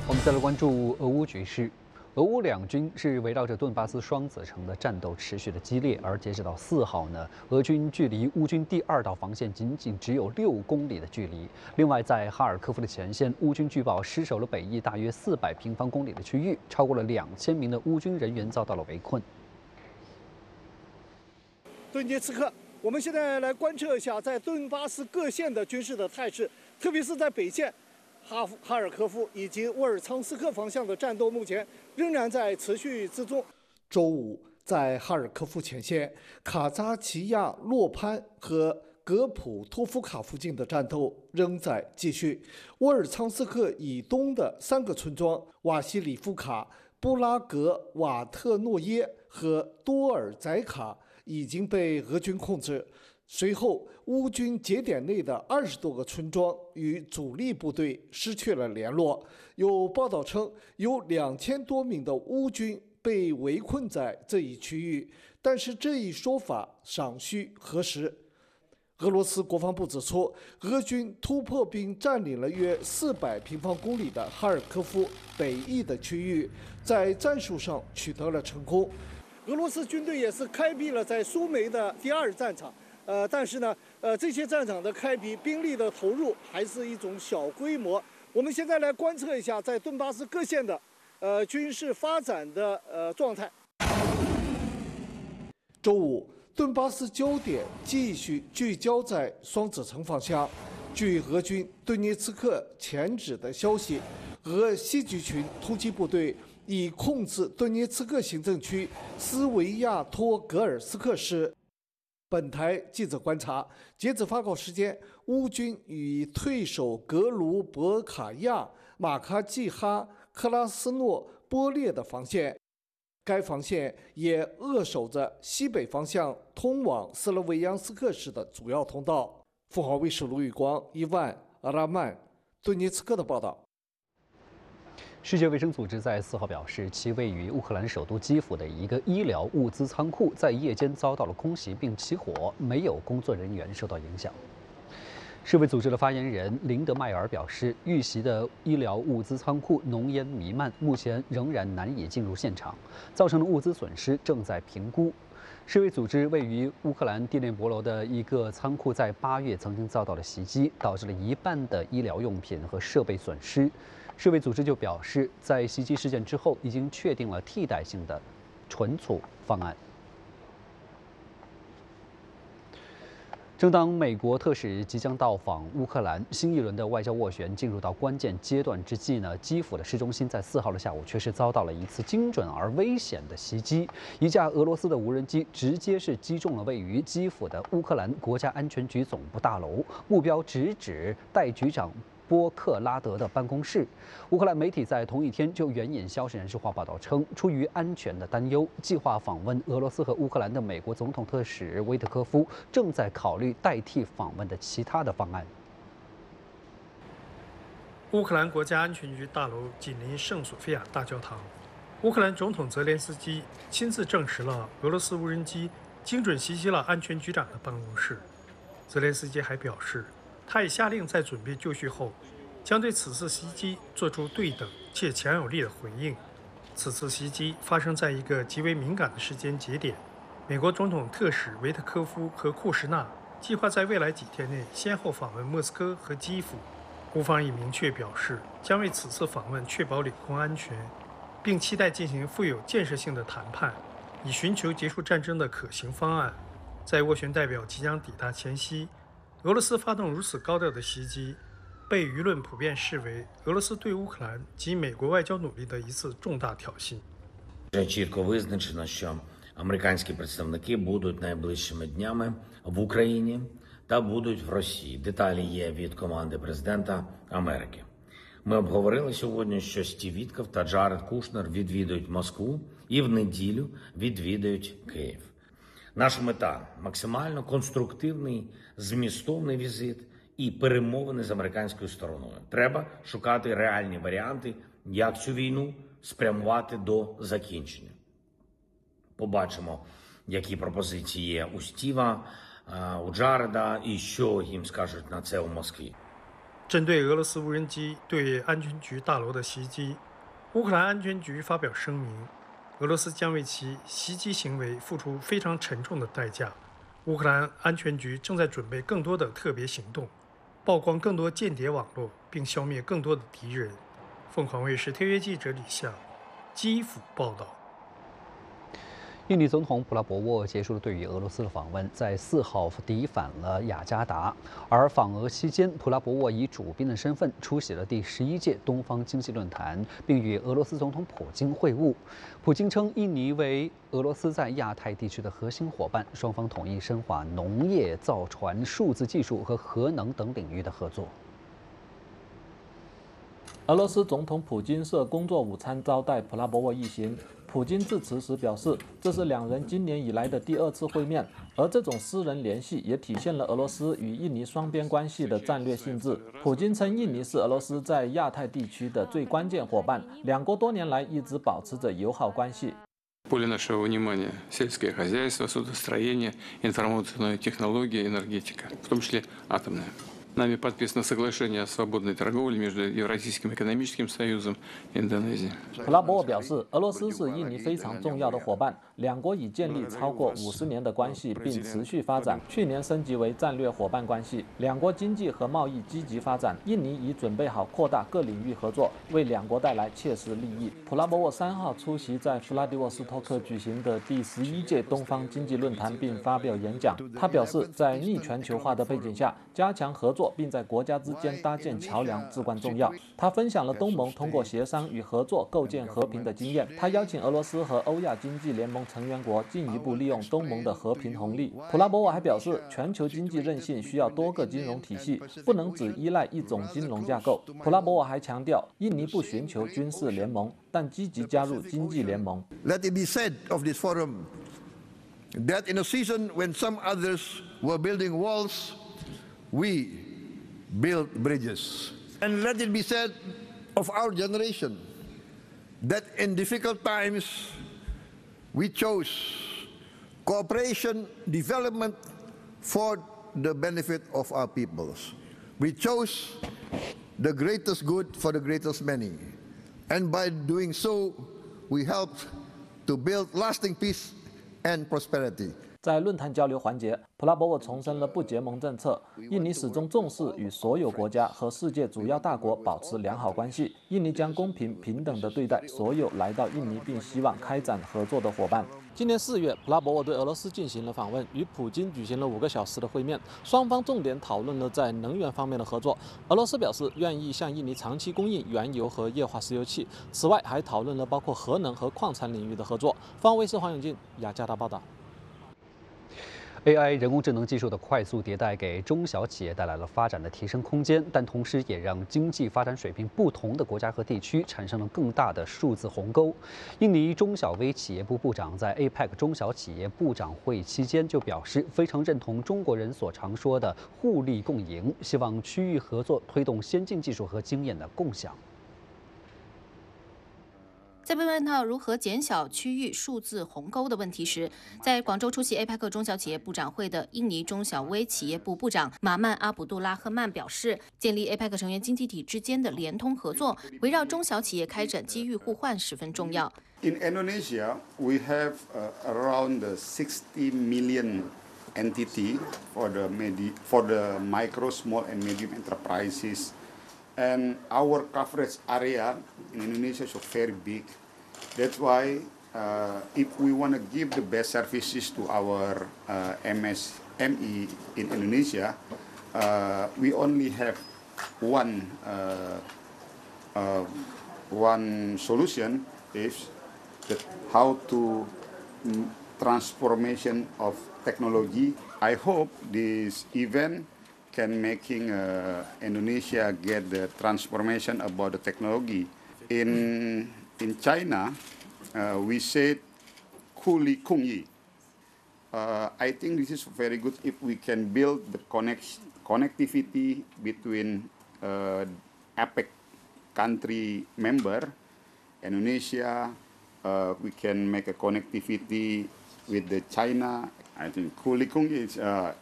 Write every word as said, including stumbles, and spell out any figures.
我们再来关注俄乌局势。俄乌两军是围绕着顿巴斯双子城的战斗持续的激烈，而截止到四号呢，俄军距离乌军第二道防线仅仅只有六公里的距离。另外，在哈尔科夫的前线，乌军据报失守了北翼大约四百平方公里的区域，超过了两千名的乌军人员遭到了围困。 顿涅茨克，我们现在来观测一下在顿巴斯各县的军事的态势，特别是在北线。 哈哈尔科夫以及沃尔昌斯克方向的战斗目前仍然在持续之中。周五，在哈尔科夫前线，卡扎奇亚洛潘和格普托夫卡附近的战斗仍在继续。沃尔昌斯克以东的三个村庄瓦西里夫卡、布拉格瓦特诺耶和多尔宰卡已经被俄军控制。 随后，乌军节点内的二十多个村庄与主力部队失去了联络。有报道称，有两千多名的乌军被围困在这一区域，但是这一说法尚需核实。俄罗斯国防部指出，俄军突破并占领了约四百平方公里的哈尔科夫北翼的区域，在战术上取得了成功。俄罗斯军队也是开辟了在苏梅的第二战场。 呃，但是呢，呃，这些战场的开辟、兵力的投入还是一种小规模。我们现在来观测一下在顿巴斯各县的呃军事发展的呃状态。周五，顿巴斯焦点继续聚焦在双子城方向。据俄军顿涅茨克前指的消息，俄西局群突击部队已控制顿涅茨克行政区斯维亚托格尔斯克市。 本台记者观察，截止发稿时间，乌军已退守格卢伯卡亚、马卡季哈、克拉斯诺波列的防线，该防线也扼守着西北方向通往斯洛维扬斯克市的主要通道。富豪卫视卢宇光、伊万·阿拉曼，顿涅茨克的报道。 世界卫生组织在四号表示，其位于乌克兰首都基辅的一个医疗物资仓库在夜间遭到了空袭并起火，没有工作人员受到影响。世卫组织的发言人林德迈尔表示，遇袭的医疗物资仓库浓烟弥漫，目前仍然难以进入现场，造成的物资损失正在评估。 世卫组织位于乌克兰第聂伯罗的一个仓库在八月曾经遭到了袭击，导致了一半的医疗用品和设备损失。世卫组织就表示，在袭击事件之后，已经确定了替代性的存储方案。正当美国特使即将到访乌克兰，新一轮的外交斡旋进入到关键阶段之际呢，基辅的市中心在四号的下午却是遭到了一次精准而危险的袭击。一架俄罗斯的无人机直接是击中了位于基辅的乌克兰国家安全局总部大楼，目标直指代局长 波克拉德的办公室。乌克兰媒体在同一天就援引消息人士话报道称，出于安全的担忧，计划访问俄罗斯和乌克兰的美国总统特使维特科夫正在考虑代替访问的其他的方案。 乌克兰国家安全局大楼紧邻圣索菲亚大教堂，乌克兰总统泽连斯基亲自证实了俄罗斯无人机精准袭击了安全局长的办公室。泽连斯基还表示， 他已下令在准备就绪后，将对此次袭击做出对等且强有力的回应。此次袭击发生在一个极为敏感的时间节点，美国总统特使维特科夫和库什纳计划在未来几天内先后访问莫斯科和基辅。乌方已明确表示，将为此次访问确保领空安全，并期待进行富有建设性的谈判，以寻求结束战争的可行方案。在斡旋代表即将抵达前夕， 俄罗斯发动如此高调的袭击，被舆论普遍视为俄罗斯对乌克兰及美国外交努力的一次重大挑衅。 Вже чітко визначено, що американські представники будуть найближчими днями в Україні та будуть в Росії. Деталі є від команди президента Америки. Ми обговорили сьогодні, що Стів Вітков та Джаред Кушнер відвідують Москву і в неділю відвідають Київ. Наша мета – максимально конструктивний, змістовний візит і перемовини з американською стороною. Треба шукати реальні варіанти, як цю війну спрямувати до закінчення. Побачимо, які пропозиції є у Стіва, у Джареда і що їм скажуть на це у Москві. 针对俄罗斯无人机对安全局大楼的袭击，乌克兰安全局发表声明，俄罗斯将为其袭击行为付出非常沉重的代价。乌克兰安全局正在准备更多的特别行动，曝光更多间谍网络，并消灭更多的敌人。凤凰卫视特约记者李夏，基辅报道。 印尼总统普拉博沃结束了对于俄罗斯的访问，在四号抵返了雅加达。而访俄期间，普拉博沃以主宾的身份出席了第十一届东方经济论坛，并与俄罗斯总统普京会晤。普京称，印尼为俄罗斯在亚太地区的核心伙伴，双方同意深化农业、造船、数字技术和核能等领域的合作。 俄罗斯总统普京设工作午餐招待普拉博沃一行。普京致辞时表示，这是两人今年以来的第二次会面，而这种私人联系也体现了俄罗斯与印尼双边关系的战略性质。普京称，印尼是俄罗斯在亚太地区的最关键伙伴，两国多年来一直保持着友好关系。 поле нашего внимания сельское хозяйство, судостроение, информационные технологии, энергетика, в том числе атомная. Нами подписано соглашение о свободной торговле между Евразийским экономическим союзом и Индонезией. 普拉博沃表示，俄罗斯是印尼非常重要的伙伴，两国已建立超过五十年的关系，并持续发展。去年升级为战略伙伴关系，两国经济和贸易积极发展。印尼已准备好扩大各领域合作，为两国带来切实利益。普拉博沃三号出席在弗拉迪沃斯托克举行的第十一届东方经济论坛，并发表演讲。他表示，在逆全球化的背景下，加强合作并在国家之间搭建桥梁至关重要。他分享了东盟通过协商与合作构建和平的经验。他邀请俄罗斯和欧亚经济联盟成员国进一步利用东盟的和平红利。普拉博沃还表示，全球经济韧性需要多个金融体系，不能只依赖一种金融架构。普拉博沃还强调，印尼不寻求军事联盟，但积极加入经济联盟。 Let it be said of this forum that in a season when some others were building walls, we build bridges. And let it be said of our generation that in difficult times we chose cooperation, development for the benefit of our peoples. We chose the greatest good for the greatest many. And by doing so, we helped to build lasting peace and prosperity. 在论坛交流环节，普拉博沃重申了不结盟政策。印尼始终重视与所有国家和世界主要大国保持良好关系。印尼将公平平等地对待所有来到印尼并希望开展合作的伙伴。今年四月，普拉博沃对俄罗斯进行了访问，与普京举行了五个小时的会面，双方重点讨论了在能源方面的合作。俄罗斯表示愿意向印尼长期供应原油和液化石油气，此外还讨论了包括核能和矿产领域的合作。方卫视黄永进雅加达报道。 A I 人工智能技术的快速迭代给中小企业带来了发展的提升空间，但同时也让经济发展水平不同的国家和地区产生了更大的数字鸿沟。印尼中小微企业部部长在 A P E C 中小企业部长会期间就表示，非常认同中国人所常说的互利共赢，希望区域合作推动先进技术和经验的共享。 在被问到如何减小区域数字鸿沟的问题时，在广州出席 A P E C 中小企业部长会的印尼中小微企业部部长马曼阿卜杜拉赫曼表示，建立 A P E C 成员经济体之间的联通合作，围绕中小企业开展机遇互换十分重要。 In Indonesia, we have uh, around sixty million entity for the medi for the micro, small, and medium enterprises. And our coverage area in Indonesia is very big. That's why uh, if we want to give the best services to our uh, M S M E in Indonesia, uh, we only have one uh, uh, one solution is that how to mm, transformation of technology. I hope this event can making uh, Indonesia get the transformation about the technology. In in China, uh, we said "Kuli Kungyi." Uh, I think this is very good if we can build the connect connectivity between uh, A P E C country member, Indonesia. Uh, we can make a connectivity with the China. I think Kuli Kungyi is uh,